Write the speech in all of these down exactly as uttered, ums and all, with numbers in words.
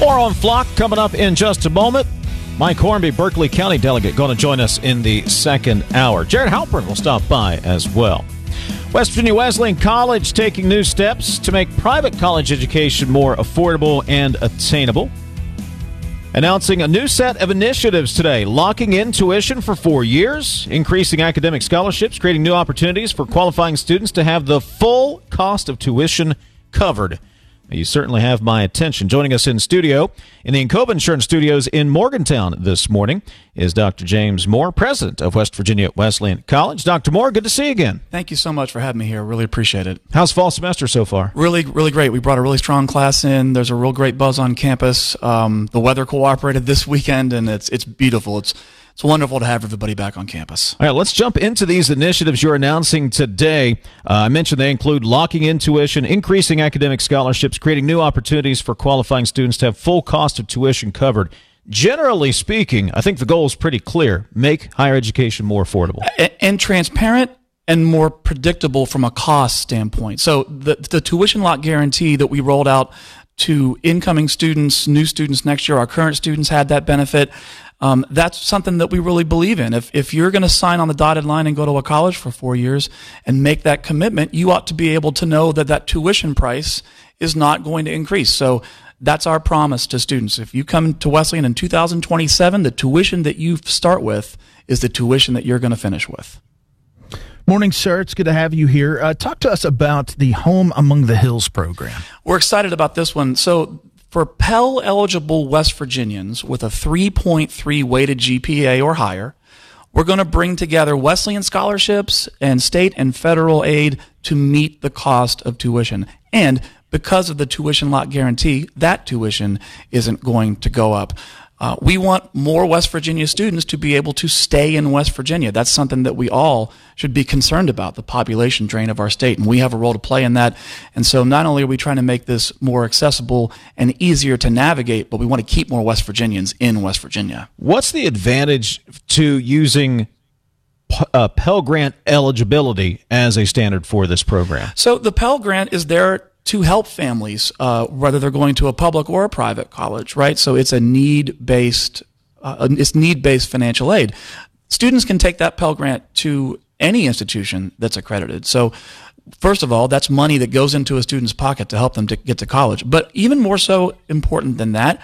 More on Flock coming up in just a moment. Mike Hornby, Berkeley County delegate, going to join us in the second hour. Jared Halpern will stop by as well. West Virginia Wesleyan College taking new steps to make private college education more affordable and attainable. Announcing a new set of initiatives today, locking in tuition for four years, increasing academic scholarships, creating new opportunities for qualifying students to have the full cost of tuition covered. You certainly have my attention. Joining us in studio in the Encova Insurance Studios in Morgantown this morning is Doctor James Moore, president of West Virginia Wesleyan College. Doctor Moore, good to see you again. Thank you so much for having me here. Really appreciate it. How's fall semester so far? Really, really great. We brought a really strong class in. There's a real great buzz on campus. Um, the weather cooperated this weekend, and it's it's beautiful. It's It's wonderful to have everybody back on campus. All right, let's jump into these initiatives you're announcing today. Uh, I mentioned they include locking in tuition, increasing academic scholarships, creating new opportunities for qualifying students to have full cost of tuition covered. Generally speaking, I think the goal is pretty clear. Make higher education more affordable. And, and transparent and more predictable from a cost standpoint. So the, the tuition lock guarantee that we rolled out to incoming students, new students next year, our current students had that benefit. Um, that's something that we really believe in. If if you're going to sign on the dotted line and go to a college for four years and make that commitment, you ought to be able to know that that tuition price is not going to increase. So that's our promise to students. If you come to Wesleyan in two thousand twenty-seven, the tuition that you start with is the tuition that you're going to finish with. Morning, sir. It's good to have you here. Uh, talk to us about the Home Among the Hills program. We're excited about this one. So for Pell-eligible West Virginians with a three point three weighted G P A or higher, we're going to bring together Wesleyan scholarships and state and federal aid to meet the cost of tuition. And because of the tuition lock guarantee, that tuition isn't going to go up. Uh, we want more West Virginia students to be able to stay in West Virginia. That's something that we all should be concerned about, the population drain of our state, and we have a role to play in that. And so not only are we trying to make this more accessible and easier to navigate, but we want to keep more West Virginians in West Virginia. What's the advantage to using uh, Pell Grant eligibility as a standard for this program? So the Pell Grant is there to help families, uh, whether they're going to a public or a private college, right? So it's a need-based, uh, it's need-based financial aid. Students can take that Pell Grant to any institution that's accredited. So first of all, that's money that goes into a student's pocket to help them to get to college. But even more so important than that,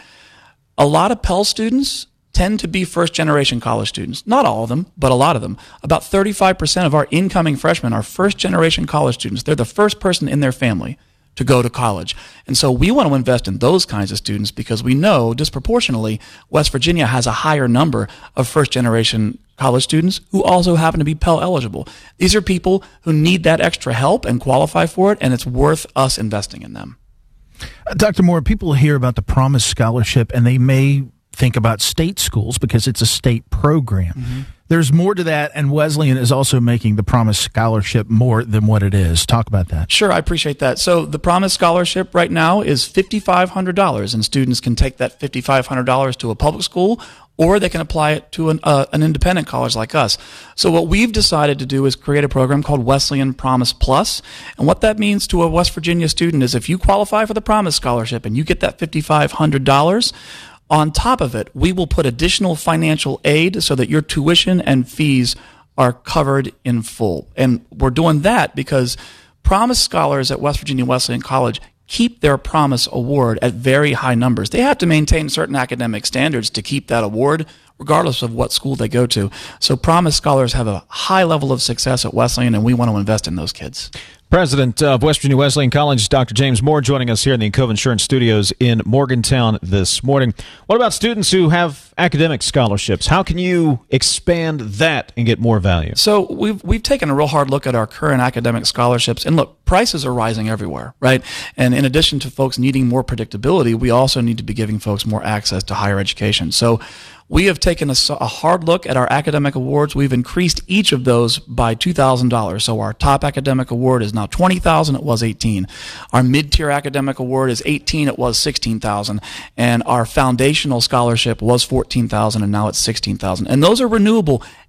a lot of Pell students tend to be first-generation college students. Not all of them, but a lot of them. About thirty-five percent of our incoming freshmen are first-generation college students. They're the first person in their family to go to college. And so we want to invest in those kinds of students because we know disproportionately West Virginia has a higher number of first-generation college students who also happen to be Pell eligible. These are people who need that extra help and qualify for it, and it's worth us investing in them. Uh, Doctor Moore, people hear about the Promise Scholarship and they may think about state schools because it's a state program. Mm-hmm. There's more to that, and Wesleyan is also making the Promise Scholarship more than what it is. Talk about that. Sure, I appreciate that. So the Promise Scholarship right now is five thousand five hundred dollars, and students can take that five thousand five hundred dollars to a public school, or they can apply it to an, uh, an independent college like us. So what we've decided to do is create a program called Wesleyan Promise Plus, and what that means to a West Virginia student is if you qualify for the Promise Scholarship and you get that five thousand five hundred dollars, on top of it, we will put additional financial aid so that your tuition and fees are covered in full. And we're doing that because Promise scholars at West Virginia Wesleyan College keep their Promise award at very high numbers. They have to maintain certain academic standards to keep that award, regardless of what school they go to. So Promise scholars have a high level of success at Wesleyan, and we want to invest in those kids. President of West Virginia Wesleyan College, Doctor James Moore, joining us here in the Encova Insurance Studios in Morgantown this morning. What about students who have academic scholarships? How can you expand that and get more value? So we've we've taken a real hard look at our current academic scholarships, and look, prices are rising everywhere, right? And in addition to folks needing more predictability, we also need to be giving folks more access to higher education. So we have taken a, a hard look at our academic awards. We've increased each of those by two thousand dollars. So our top academic award is now twenty thousand dollars. It was eighteen thousand dollars. Our mid-tier academic award is eighteen thousand dollars. It was sixteen thousand dollars. And our foundational scholarship was fourteen thousand dollars, and now it's sixteen thousand dollars. And those are renewable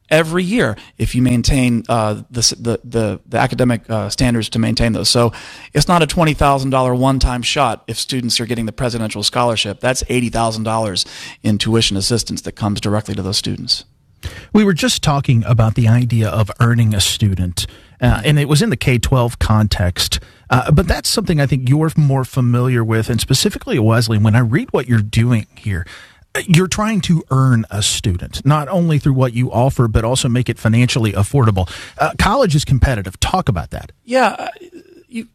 every year if you maintain uh, the, the the the academic uh, standards to maintain those. So it's not a twenty thousand dollars one-time shot if students are getting the presidential scholarship. That's eighty thousand dollars in tuition assistance that comes directly to those students. We were just talking about the idea of earning a student, uh, and it was in the K twelve context. Uh, but that's something I think you're more familiar with, and specifically at Wesleyan. When I read what you're doing here, you're trying to earn a student, not only through what you offer, but also make it financially affordable. Uh, college is competitive. Talk about that. Yeah, you,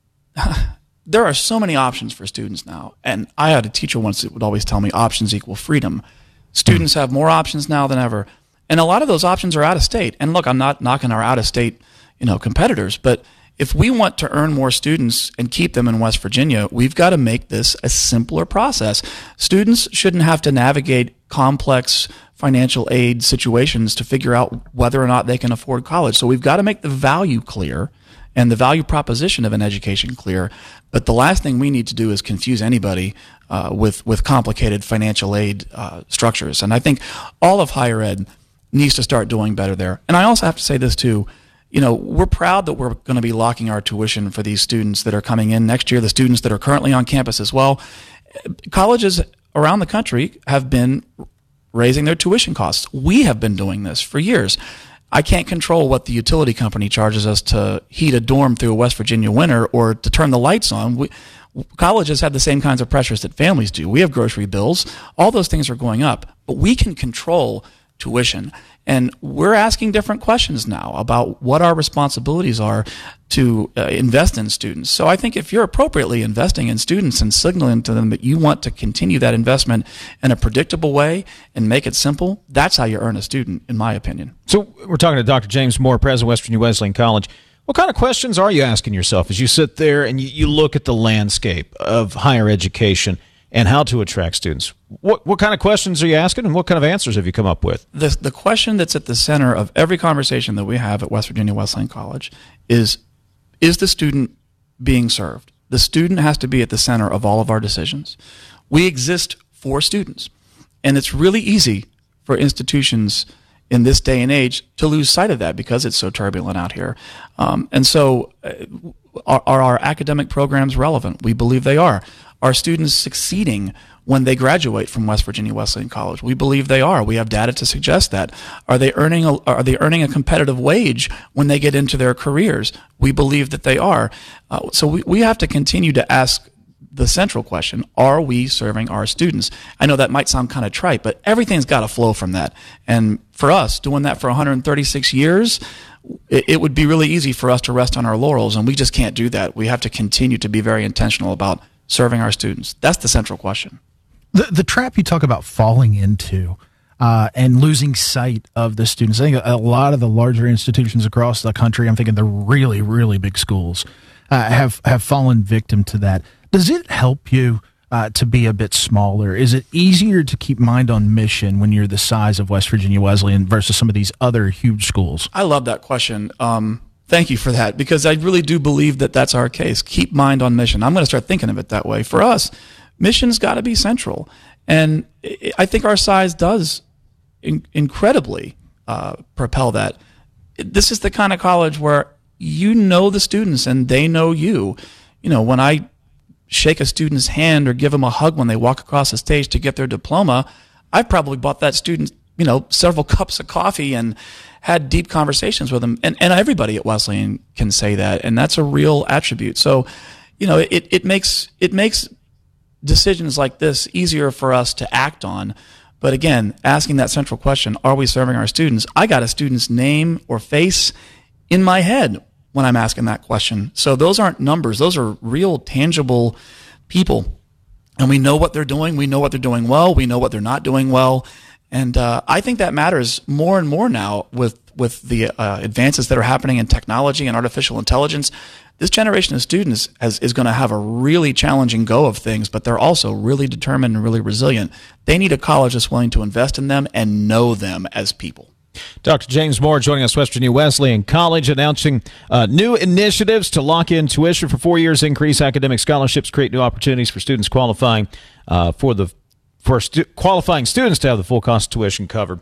there are so many options for students now. And I had a teacher once that would always tell me options equal freedom. Students have more options now than ever. And a lot of those options are out of state. And look, I'm not knocking our out of state, you know, competitors, but if we want to earn more students and keep them in West Virginia, we've got to make this a simpler process. Students shouldn't have to navigate complex financial aid situations to figure out whether or not they can afford college. So we've got to make the value clear and the value proposition of an education clear. But the last thing we need to do is confuse anybody uh, with, with complicated financial aid uh, structures. And I think all of higher ed needs to start doing better there. And I also have to say this too. You know, we're proud that we're going to be locking our tuition for these students that are coming in next year, the students that are currently on campus as well. Colleges around the country have been raising their tuition costs. We have been doing this for years. I can't control what the utility company charges us to heat a dorm through a West Virginia winter or to turn the lights on. We, colleges have the same kinds of pressures that families do. We have grocery bills. All those things are going up, but we can control tuition. And we're asking different questions now about what our responsibilities are to uh, invest in students. So I think if you're appropriately investing in students and signaling to them that you want to continue that investment in a predictable way and make it simple, that's how you earn a student, in my opinion. So we're talking to Doctor James Moore, president of West Virginia Wesleyan College. What kind of questions are you asking yourself as you sit there and you, you look at the landscape of higher education and how to attract students? What what kind of questions are you asking, and what kind of answers have you come up with? The, the question that's at the center of every conversation that we have at West Virginia Wesleyan College is, is the student being served? The student has to be at the center of all of our decisions. We exist for students, and it's really easy for institutions in this day and age to lose sight of that because it's so turbulent out here. Um, and so uh, are, are our academic programs relevant? We believe they are. Are students succeeding when they graduate from West Virginia Wesleyan College? We believe they are. We have data to suggest that. Are they earning a, are they earning a competitive wage when they get into their careers? We believe that they are. Uh, so we, we have to continue to ask the central question, are we serving our students? I know that might sound kind of trite, but everything's got to flow from that. And for us, doing that for one hundred thirty-six years, it, it would be really easy for us to rest on our laurels, and we just can't do that. We have to continue to be very intentional about serving our students. That's the central question. The the trap you talk about falling into uh, and losing sight of the students. I think a lot of the larger institutions across the country, I'm thinking the really, really big schools, uh, have, have fallen victim to that. Does it help you uh, to be a bit smaller? Is it easier to keep mind on mission when you're the size of West Virginia Wesleyan versus some of these other huge schools? I love that question. Um, Thank you for that, because I really do believe that that's our case. Keep mind on mission. I'm going to start thinking of it that way. For us, mission's got to be central. And I think our size does in- incredibly uh, propel that. This is the kind of college where you know the students and they know you. You know, when I shake a student's hand or give them a hug when they walk across the stage to get their diploma, I've probably bought that student, you know, several cups of coffee and had deep conversations with them. And, and everybody at Wesleyan can say that, and that's a real attribute. So, you know, it, it makes it makes decisions like this easier for us to act on. But again, asking that central question, are we serving our students? I got a student's name or face in my head when I'm asking that question. So those aren't numbers. Those are real, tangible people. And we know what they're doing. We know what they're doing well. We know what they're not doing well. And uh, I think that matters more and more now with with the uh, advances that are happening in technology and artificial intelligence. This generation of students has, is going to have a really challenging go of things, but they're also really determined and really resilient. They need a college that's willing to invest in them and know them as people. Doctor James Moore joining us, West Virginia Wesleyan College, announcing uh, new initiatives to lock in tuition for four years, increase academic scholarships, create new opportunities for students qualifying uh, for the for stu- qualifying students to have the full cost of tuition covered.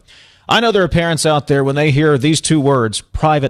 I know there are parents out there, when they hear these two words, private